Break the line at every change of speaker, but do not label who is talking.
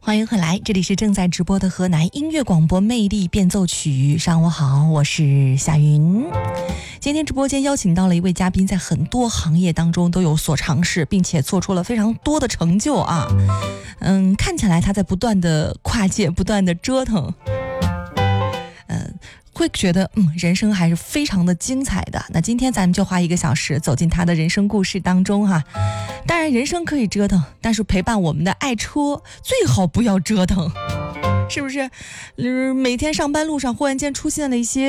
欢迎回来，这里是正在直播的河南音乐广播魅力变奏曲。上午好，我是夏云。今天直播间邀请到了一位嘉宾，在很多行业当中都有所尝试，并且做出了非常多的成就啊。看起来他在不断的跨界，不断的折腾。会觉得人生还是非常的精彩的。那今天咱们就花1个小时走进他的人生故事当中哈。当然人生可以折腾，但是陪伴我们的爱车最好不要折腾，是不是？每天上班路上忽然间出现了一些